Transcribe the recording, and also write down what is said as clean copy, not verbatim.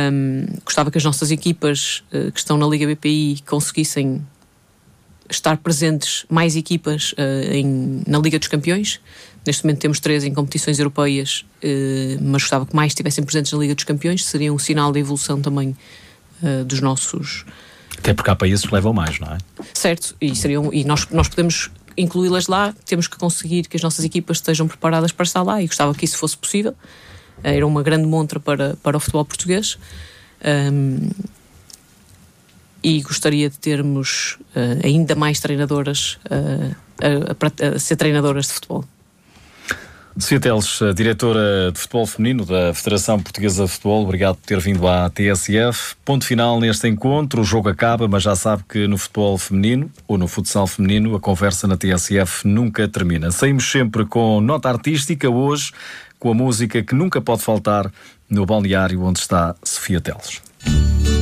Gostava que as nossas equipas que estão na Liga BPI conseguissem estar presentes mais equipas na Liga dos Campeões. Neste momento temos 3 em competições europeias, mas gostava que mais estivessem presentes na Liga dos Campeões. Seria um sinal de evolução também dos nossos... Até porque há países que levam mais, não é? Certo, e nós podemos incluí-las lá. Temos que conseguir que as nossas equipas estejam preparadas para estar lá, e gostava que isso fosse possível. Era uma grande montra para o futebol português. E gostaria de termos ainda mais treinadoras a ser treinadoras de futebol. Sofia Teles, diretora de futebol feminino da Federação Portuguesa de Futebol, obrigado por ter vindo à TSF. Ponto final neste encontro, o jogo acaba, mas já sabe que no futebol feminino ou no futsal feminino a conversa na TSF nunca termina. Saímos sempre com nota artística, hoje com a música que nunca pode faltar no balneário onde está Sofia Teles.